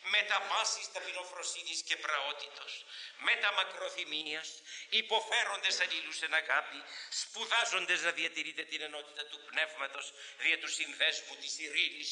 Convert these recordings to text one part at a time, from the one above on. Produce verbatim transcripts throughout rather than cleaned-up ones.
Μετα πάσης ταπεινοφροσύνης και πραότητος, μετα μακροθυμίας, υποφέροντες αλλήλους εν αγάπη, σπουδάζοντες να διατηρείτε την ενότητα του πνεύματος δια του συνδέσμου της ειρήνης.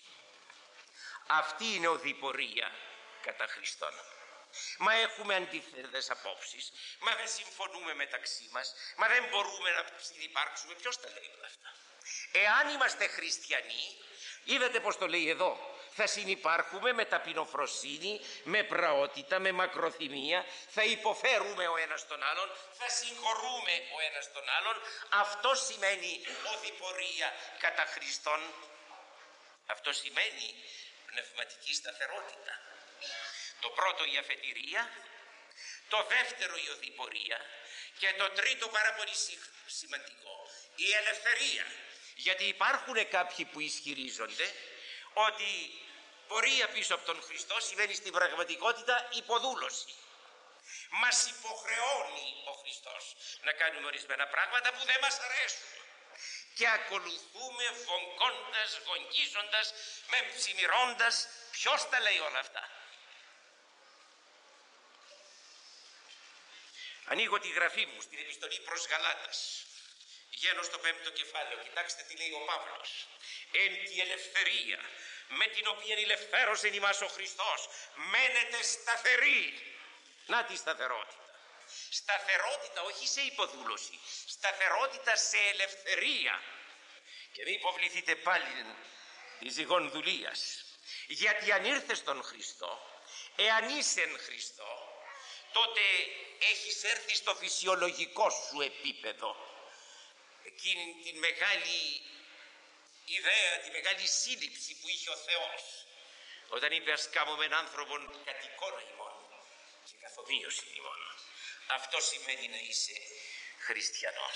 Αυτή είναι οδηπορία κατά Χριστόν. Μα έχουμε αντίθετες απόψεις, μα δεν συμφωνούμε μεταξύ μας, μα δεν μπορούμε να συνυπάρξουμε. Ποιος τα λέει όλα αυτά? Εάν είμαστε χριστιανοί, είδατε πως το λέει εδώ, θα συνυπάρχουμε με ταπεινοφροσύνη, με πραότητα, με μακροθυμία, θα υποφέρουμε ο ένας τον άλλον, θα συγχωρούμε ο ένας τον άλλον. Αυτό σημαίνει οδηπορία κατά Χριστόν. Αυτό σημαίνει πνευματική σταθερότητα. Το πρώτο η αφετηρία, το δεύτερο η οδηπορία και το τρίτο πάρα πολύ σημαντικό, η ελευθερία. Γιατί υπάρχουν κάποιοι που ισχυρίζονται ότι πορεία πίσω από τον Χριστό σημαίνει στην πραγματικότητα υποδούλωση. Μας υποχρεώνει ο Χριστός να κάνουμε ορισμένα πράγματα που δεν μας αρέσουν και ακολουθούμε βογγώντας, γογγίζοντας, μεμψημυρώντας. Ποιος τα λέει όλα αυτά? Ανοίγω τη γραφή μου στην επιστολή προς Γαλάτας, βγαίνω στο πέμπτο κεφάλαιο, κοιτάξτε τι λέει ο Παύλος. Εν τη ελευθερία με την οποία ελευθέρωσε ημάς ο Χριστός, μένετε σταθεροί. Να τη σταθερότητα. Σταθερότητα όχι σε υποδούλωση, σταθερότητα σε ελευθερία. Και μην υποβληθείτε πάλι τη ζυγών δουλείας. Γιατί αν ήρθες στον Χριστό, εάν είσαι εν Χριστό, τότε έχεις έρθει στο φυσιολογικό σου επίπεδο. Εκείνη τη μεγάλη ιδέα, τη μεγάλη σύλληψη που είχε ο Θεός όταν είπε ας κάμωμεν άνθρωπον κατ' εικόνα ημών και καθ' ομοίωση ημών. Αυτό σημαίνει να είσαι χριστιανός.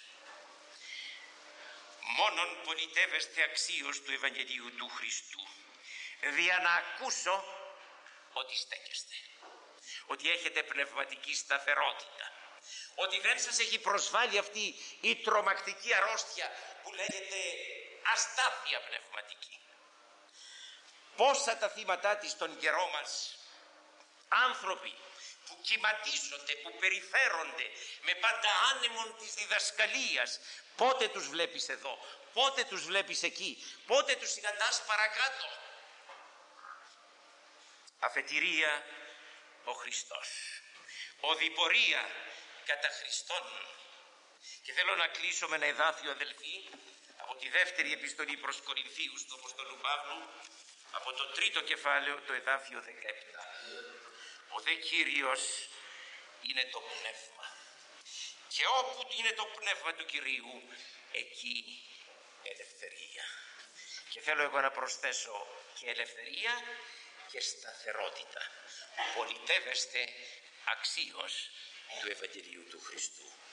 Μόνον πολιτεύεστε αξίως του Ευαγγελίου του Χριστού, δια να ακούσω ότι στέκεστε, ότι έχετε πνευματική σταθερότητα, ότι δεν σας έχει προσβάλει αυτή η τρομακτική αρρώστια που λέγεται αστάθεια πνευματική. Πόσα τα θύματά της στον καιρό μας, άνθρωποι που κυματίζονται, που περιφέρονται με πάντα άνεμον της διδασκαλίας, πότε τους βλέπεις εδώ, πότε τους βλέπεις εκεί, πότε τους συναντάς παρακάτω? Αφετηρία ο Χριστός, οδηπορία κατά Χριστόν. Και θέλω να κλείσω με ένα εδάφιο, αδελφοί, από τη δεύτερη επιστολή προς Κορινθίους του Αποστόλου Παύλου, από το τρίτο κεφάλαιο, το εδάφιο δεκαεπτά. Ο δε Κύριος είναι το πνεύμα, και όπου είναι το πνεύμα του Κυρίου, εκεί ελευθερία. Και θέλω εγώ να προσθέσω και ελευθερία και σταθερότητα. Πολιτεύεστε αξίως του Ευαγγελίου του Χριστού.